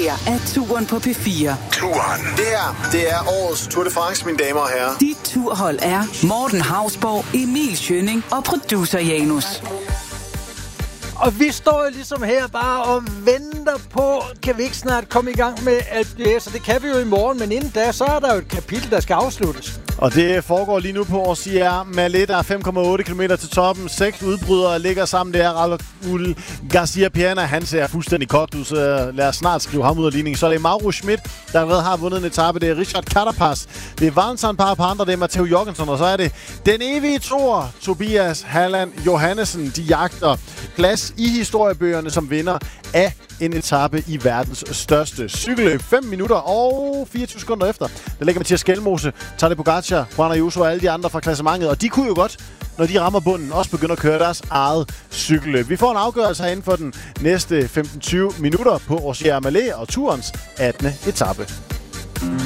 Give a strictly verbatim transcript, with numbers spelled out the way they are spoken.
her er Turen på P fire. Turen. Det her, det er årets Tour de France, mine damer og herrer. Dit turhold er Morten Hausborg, Emil Schønning og producer Janus. Og vi står jo ligesom her bare og venter på, kan vi ikke snart komme i gang med Alpe d'Huez, og det kan vi jo i morgen, men inden da, så er der jo et kapitel, der skal afsluttes. Og det foregår lige nu på Orsier Mallet. Der er fem komma otte kilometer til toppen. Seks udbrydere ligger sammen der. Raul Garcia Piana, han ser fuldstændig kort ud, så lad os snart skrive ham ud af ligningen. Så er det Mauro Schmidt, der allerede har vundet en etape. Det er Richard Carapaz. Det er Valentin Par på andre. Det er Matteo Jorgensen. Og så er det den evige toer, Tobias Halland Johannesen. De jagter plads i historiebøgerne som vinder af en etape i verdens største cykelløb. fem minutter og fireogtyve sekunder efter. Der ligger Mathias Skelmose, Tadej Pogacar, Juan Ayuso og alle de andre fra klassementet. Og de kunne jo godt, når de rammer bunden, også begynde at køre deres eget cykelløb. Vi får en afgørelse herinde for den næste femten til tyve minutter på Orsier Mallet og turens attende etape.